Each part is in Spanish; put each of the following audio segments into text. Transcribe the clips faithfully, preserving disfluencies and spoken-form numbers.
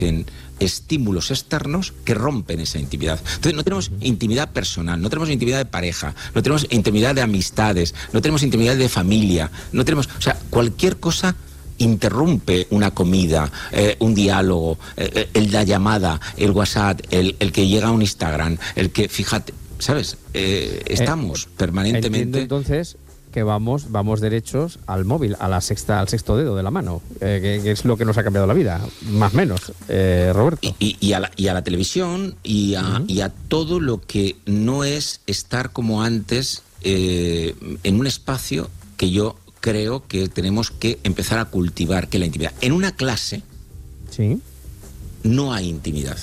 en estímulos externos que rompen esa intimidad. Entonces no tenemos intimidad personal, no tenemos intimidad de pareja, no tenemos intimidad de amistades, no tenemos intimidad de familia, no tenemos, o sea, cualquier cosa interrumpe una comida, eh, un diálogo, eh, el, la llamada, el WhatsApp, el, el que llega a un Instagram, el que, fíjate, ¿sabes? Eh, estamos eh, permanentemente... Entiendo entonces que vamos vamos derechos al móvil, a la sexta, al sexto dedo de la mano, eh, que, que es lo que nos ha cambiado la vida, más o menos, eh, Roberto. Y, y, y, a la, y a la televisión y a, uh-huh. y a todo lo que no es estar como antes eh, en un espacio que yo creo que tenemos que empezar a cultivar, que es la intimidad. En una clase sí. no hay intimidad.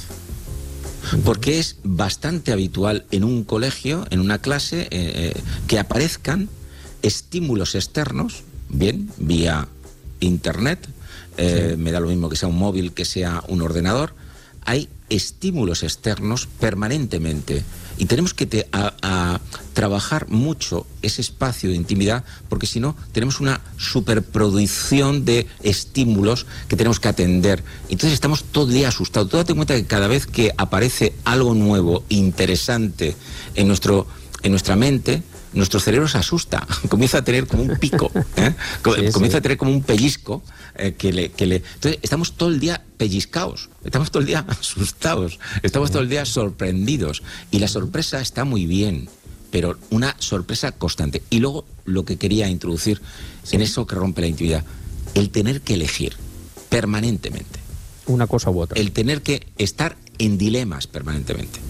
Porque es bastante habitual en un colegio, en una clase, eh, que aparezcan estímulos externos, bien, vía internet, eh, sí. me da lo mismo que sea un móvil, que sea un ordenador, hay estímulos externos permanentemente y tenemos que te, a, a trabajar mucho ese espacio de intimidad, porque si no tenemos una superproducción de estímulos que tenemos que atender. Entonces estamos todo el día asustados. Tú date cuenta que cada vez que aparece algo nuevo, interesante en, nuestro, en nuestra mente, nuestro cerebro se asusta, comienza a tener como un pico, ¿eh? sí, comienza sí. a tener como un pellizco eh, que, le, que le... Entonces estamos todo el día pellizcados, estamos todo el día asustados, estamos todo el día sorprendidos y la sorpresa está muy bien, pero una sorpresa constante. Y luego lo que quería introducir sí. en eso que rompe la intimidad, el tener que elegir permanentemente. Una cosa u otra. El tener que estar en dilemas permanentemente.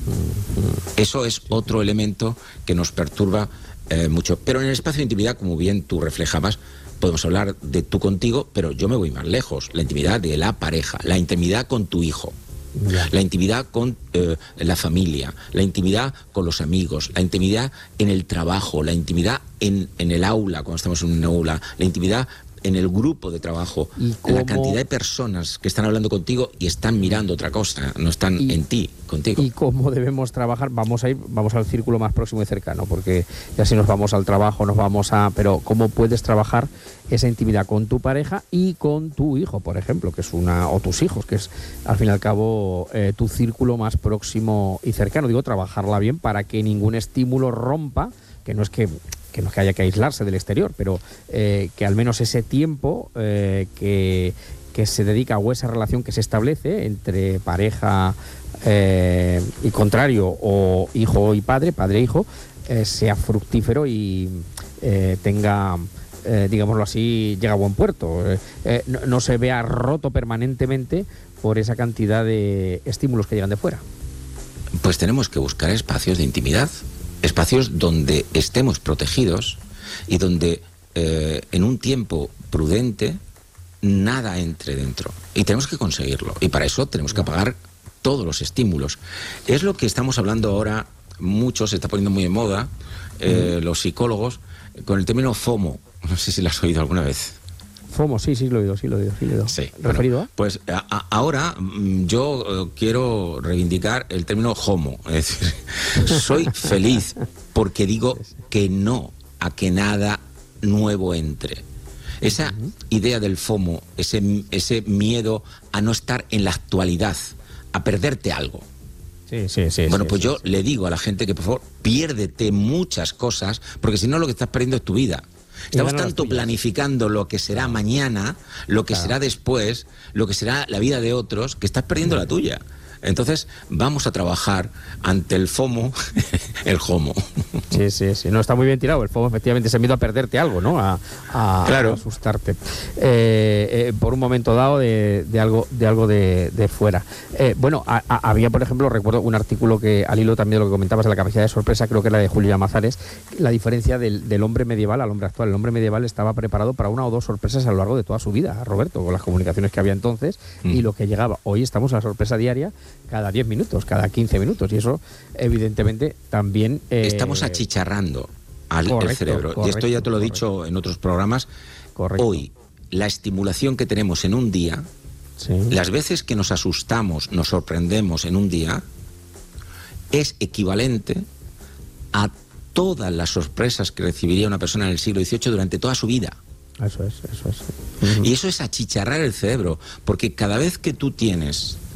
Eso es otro elemento que nos perturba eh, mucho. Pero en el espacio de intimidad, como bien tú reflejabas, podemos hablar de tú contigo, pero yo me voy más lejos. La intimidad de la pareja, la intimidad con tu hijo, ya. la intimidad con eh, la familia, la intimidad con los amigos, la intimidad en el trabajo, la intimidad en, en el aula, cuando estamos en un aula, la intimidad en el grupo de trabajo, la cantidad de personas que están hablando contigo y están mirando otra cosa, no están y, en ti, contigo. ¿Y cómo debemos trabajar? Vamos a ir, vamos al círculo más próximo y cercano, porque ya si nos vamos al trabajo, nos vamos a... Pero ¿cómo puedes trabajar esa intimidad con tu pareja y con tu hijo, por ejemplo, que es una... o tus hijos, que es al fin y al cabo eh, tu círculo más próximo y cercano? Digo, trabajarla bien para que ningún estímulo rompa, que no es que... que no es que haya que aislarse del exterior, pero eh, que al menos ese tiempo eh, que, que se dedica o esa relación que se establece entre pareja eh, y contrario, o hijo y padre, padre e hijo, eh, sea fructífero y eh, tenga, eh, digámoslo así, llega a buen puerto. Eh, eh, no, no se vea roto permanentemente por esa cantidad de estímulos que llegan de fuera. Pues tenemos que buscar espacios de intimidad, espacios donde estemos protegidos y donde eh, en un tiempo prudente nada entre dentro. Y tenemos que conseguirlo. Y para eso tenemos que apagar todos los estímulos. Es lo que estamos hablando ahora, mucho, se está poniendo muy de moda, eh, mm. los psicólogos, con el término FOMO. No sé si lo has oído alguna vez. FOMO, sí, sí lo he oído, sí lo he oído. Sí, lo he oído. Sí, ¿referido bueno, a? Pues a, a, ahora yo uh, quiero reivindicar el término homo. Es decir, soy feliz porque digo que no a que nada nuevo entre. Esa uh-huh. idea del FOMO, ese, ese miedo a no estar en la actualidad, a perderte algo. Sí, sí, sí. Bueno, sí, pues sí, yo sí. le digo a la gente que por favor piérdete muchas cosas, porque si no lo que estás perdiendo es tu vida. Estamos tanto planificando lo que será mañana, lo que claro. será después, lo que será la vida de otros, que estás perdiendo la tuya. Entonces, vamos a trabajar ante el FOMO, el homo. Sí, sí, sí. No, está muy bien tirado. El FOMO, efectivamente, ese miedo a perderte algo, ¿no? A, a, claro. a asustarte. Eh, eh, por un momento dado de, de algo de algo de, de fuera. Eh, bueno, a, a, había, por ejemplo, recuerdo un artículo que, al hilo también de lo que comentabas de la capacidad de sorpresa, creo que era de Julia Mazares, la diferencia del, del hombre medieval al hombre actual. El hombre medieval estaba preparado para una o dos sorpresas a lo largo de toda su vida, Roberto, con las comunicaciones que había entonces mm. y lo que llegaba. Hoy estamos a la sorpresa diaria cada diez minutos, cada quince minutos, y eso evidentemente también... Eh... Estamos achicharrando al correcto, el cerebro, correcto, y esto ya te lo he dicho correcto. en otros programas. Correcto. Hoy, la estimulación que tenemos en un día, sí. las veces que nos asustamos, nos sorprendemos en un día, es equivalente a todas las sorpresas que recibiría una persona en el siglo dieciocho durante toda su vida. Eso es, eso es. Uh-huh. Y eso es achicharrar el cerebro, porque cada vez que tú tienes